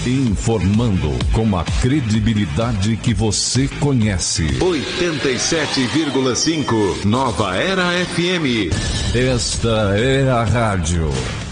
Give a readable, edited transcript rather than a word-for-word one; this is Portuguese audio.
Informando com a credibilidade que você conhece. 87,5 Nova Era FM. Esta é a rádio